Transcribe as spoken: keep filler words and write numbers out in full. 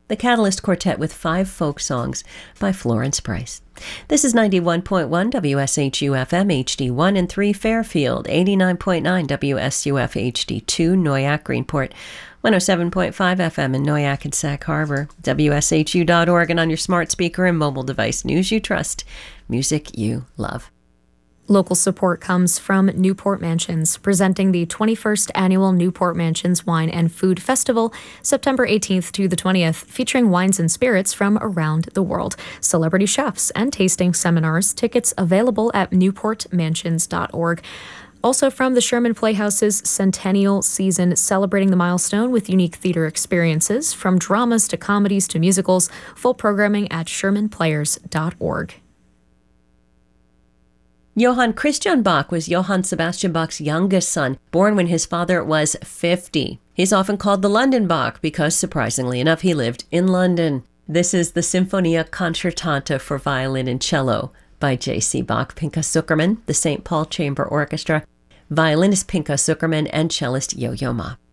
the Catalyst Quartet with five folk songs by Florence Price. This is ninety-one point one W S H U F M H D one and three Fairfield, eighty-nine point nine W S U F H D two Noyac Greenport, one oh seven point five F M in Noyac and Sac Harbor, W S H U dot org, and on your smart speaker and mobile device. News you trust, music you love. Local support comes from Newport Mansions, presenting the twenty-first Annual Newport Mansions Wine and Food Festival, September eighteenth to the twentieth, featuring wines and spirits from around the world, celebrity chefs, and tasting seminars. Tickets available at newport mansions dot org. Also from the Sherman Playhouse's centennial season, celebrating the milestone with unique theater experiences, from dramas to comedies to musicals. Full programming at sherman players dot org. Johann Christian Bach was Johann Sebastian Bach's youngest son, born when his father was fifty. He's often called the London Bach because, surprisingly enough, he lived in London. This is the Sinfonia Concertanta for violin and cello by J C Bach. Pinka Zuckerman, the Saint Paul Chamber Orchestra, violinist Pinka Zuckerman, and cellist Yo-Yo Ma.